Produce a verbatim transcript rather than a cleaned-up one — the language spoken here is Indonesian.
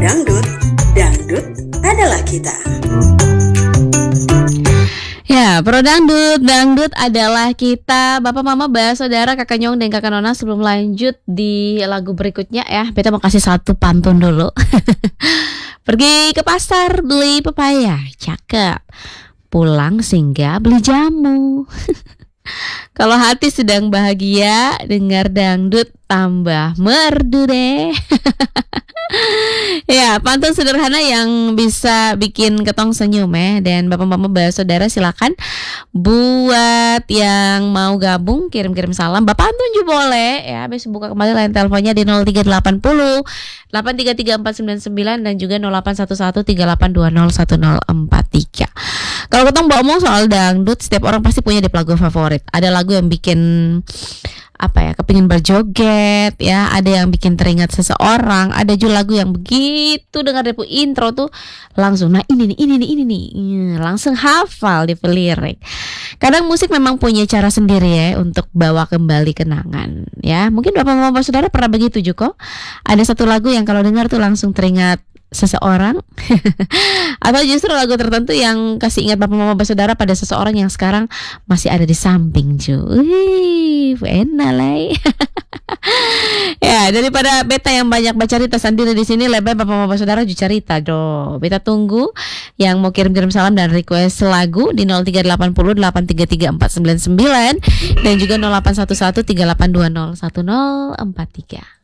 Dangdut, dangdut adalah kita. Ya, Pro Dangdut, dangdut adalah kita. Bapak, mama, bah, saudara, kakak Nyong dan kakak Nona. Sebelum lanjut di lagu berikutnya ya, beta mau kasih satu pantun dulu. Pergi ke pasar beli pepaya, cakep. Pulang singgah beli jamu. Kalau hati sedang bahagia, dengar dangdut tambah merdu deh. Ya, pantun sederhana yang bisa bikin ketong senyum ya. Dan bapak mama bah, saudara silakan buat yang mau gabung kirim-kirim salam. Bapak pantun juga boleh ya. Besok buka kembali line teleponnya di nol tiga delapan nol delapan tiga tiga empat sembilan sembilan dan juga nol delapan satu satu tiga delapan dua nol satu nol empat tiga. Kalau ketong mau ngomong soal dangdut, setiap orang pasti punya deh lagu favorit. Ada lagu yang bikin apa ya, kepingin berjoget ya, ada yang bikin teringat seseorang, ada juga lagu yang begitu dengar depo intro tuh langsung nah ini nih ini nih ini nih langsung hafal di lirik. Kadang musik memang punya cara sendiri ya untuk bawa kembali kenangan ya. Mungkin bapak-bapak saudara pernah begitu juga. Ada satu lagu yang kalau dengar tuh langsung teringat seseorang atau justru lagu tertentu yang kasih ingat bapak mama saudara pada seseorang yang sekarang masih ada di samping cuy. Enak lah. Ya, daripada beta yang banyak baca cerita sendiri di sini, lebih bapak mama saudara juga cerita do. Beta tunggu yang mau kirim-kirim salam dan request lagu di nol tiga delapan nol delapan tiga tiga empat sembilan sembilan dan juga nol delapan satu satu tiga delapan dua nol satu nol empat tiga.